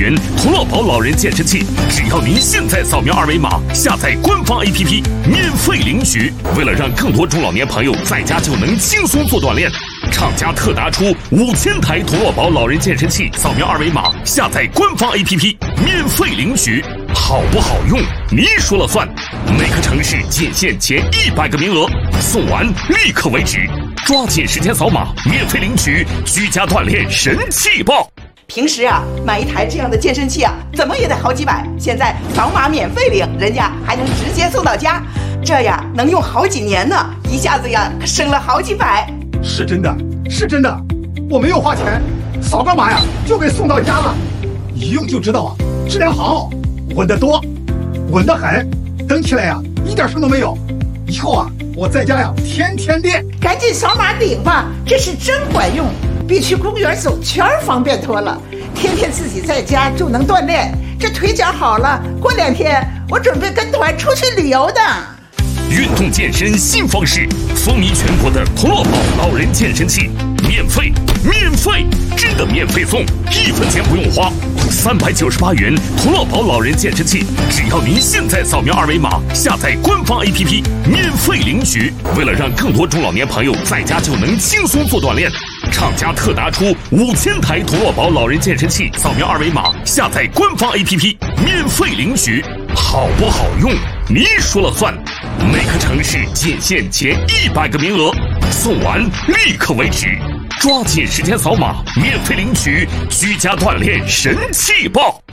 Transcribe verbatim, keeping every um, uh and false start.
元陀螺宝老人健身器，只要您现在扫描二维码，下载官方 A P P， 免费领取。为了让更多中老年朋友在家就能轻松做锻炼，厂家特拿出五千台陀螺宝老人健身器，扫描二维码，下载官方 A P P， 免费领取。好不好用，您说了算。每个城市仅限前一百个名额，送完立刻为止。抓紧时间扫码，免费领取居家锻炼神器包。 平时啊，买一台这样的健身器啊，怎么也得好几百。现在扫码免费领，人家还能直接送到家，这呀能用好几年呢，一下子呀省了好几百。 是真的，是真的，我没有花钱，扫个码呀就给送到家了，一用就知道啊，质量好，稳得多，稳得很，蹬起来呀一点声都没有。以后啊，我在家呀天天练。 赶紧扫码领吧，这是真管用，比去公园走圈方便多了。天天自己在家就能锻炼，这腿脚好了，过两天我准备跟团出去旅游的。 运动健身新方式，风靡全国的陀螺宝老人健身器，免费，免费，真的免费送，一分钱不用花。三百九十八元陀螺宝老人健身器，只要您现在扫描二维码，下载官方 A P P， 免费领取。为了让更多中老年朋友在家就能轻松做锻炼，厂家特拿出五千台陀螺宝老人健身器，扫描二维码，下载官方 A P P， 免费领取。好不好用，您说了算。每个城市仅限前一百个名额，送完立刻为止。抓紧时间扫码，免费领取居家锻炼神器包。